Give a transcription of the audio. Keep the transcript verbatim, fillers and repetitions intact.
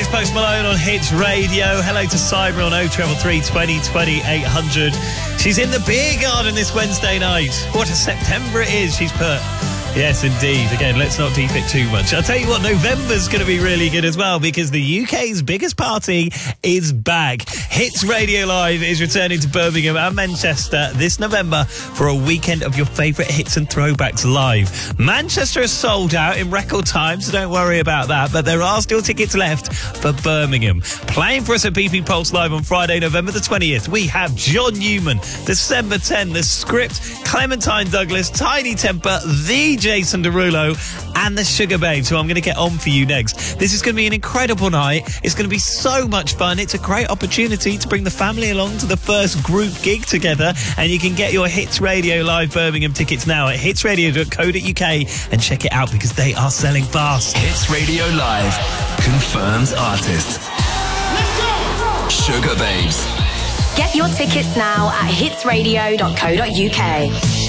Post Malone on Hits Radio. Hello to Cyber on oh triple three, twenty, twenty, eight hundred. She's in the beer garden this Wednesday night. What a September it is, she's put. Yes, indeed. Again, let's not deep it too much. I'll tell you what, November's going to be really good as well because the U K's biggest party is back. Hits Radio Live is returning to Birmingham and Manchester this November for a weekend of your favourite hits and throwbacks live. Manchester is sold out in record time, so don't worry about that, but there are still tickets left for Birmingham. Playing for us at B P Pulse Live on Friday, November the twentieth, we have John Newman, December tenth, The Script, Clementine Douglas, Tiny Temper, the Jason Derulo and the Sugar Babes, who I'm going to get on for you next. This is going to be an incredible night. It's going to be so much fun. It's a great opportunity to bring the family along to the first group gig together, and you can get your Hits Radio Live Birmingham tickets now at hits radio dot co dot uk and check it out because they are selling fast. Hits Radio Live confirms artist. Let's go! Sugar Babes. Get your tickets now at hits radio dot co dot uk.